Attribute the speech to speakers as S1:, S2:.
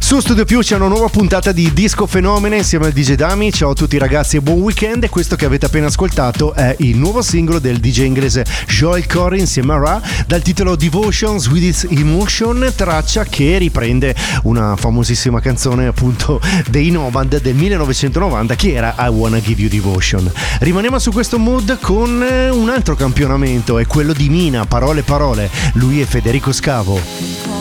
S1: Su Studio Più c'è una nuova puntata di Disco Fenomene insieme al DJ Dami. Ciao a tutti ragazzi e buon weekend. E questo che avete appena ascoltato è il nuovo singolo del DJ inglese Joel Corry insieme a Ra, dal titolo Devotions with its Emotion, traccia che riprende una famosissima canzone appunto dei Nomad del 1990 che era I Wanna Give You Devotion. Rimaniamo su questo mood con un altro campionamento, è quello di Mina, Parole Parole. Lui è Federico Scavo.